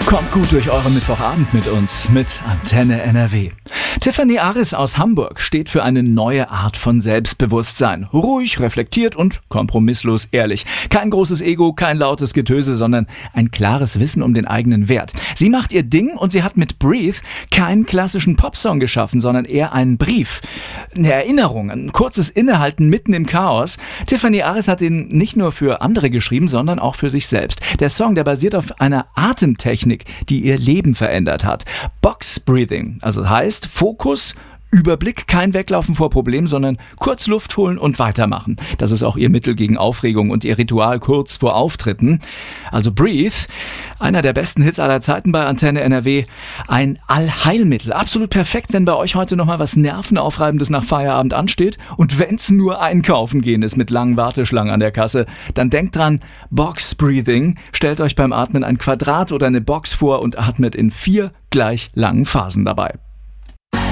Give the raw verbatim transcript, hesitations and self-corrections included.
Kommt gut durch euren Mittwochabend mit uns, mit Antenne N R W. Tiffany Aris aus Hamburg steht für eine neue Art von Selbstbewusstsein. Ruhig, reflektiert und kompromisslos ehrlich. Kein großes Ego, kein lautes Getöse, sondern ein klares Wissen um den eigenen Wert. Sie macht ihr Ding und sie hat mit Breathe keinen klassischen Popsong geschaffen, sondern eher einen Brief. Eine Erinnerung, ein kurzes Innehalten mitten im Chaos. Tiffany Aris hat ihn nicht nur für andere geschrieben, sondern auch für sich selbst. Der Song, der basiert auf einer Atemtechnik, die ihr Leben verändert hat. Box Breathing, also heißt Fokus, Überblick, kein Weglaufen vor Problemen, sondern kurz Luft holen und weitermachen. Das ist auch ihr Mittel gegen Aufregung und ihr Ritual kurz vor Auftritten. Also Breathe, einer der besten Hits aller Zeiten bei Antenne N R W. Ein Allheilmittel, absolut perfekt, wenn bei euch heute nochmal was Nervenaufreibendes nach Feierabend ansteht. Und wenn's nur einkaufen gehen ist mit langen Warteschlangen an der Kasse, dann denkt dran, Box Breathing. Stellt euch beim Atmen ein Quadrat oder eine Box vor und atmet in vier gleich langen Phasen dabei.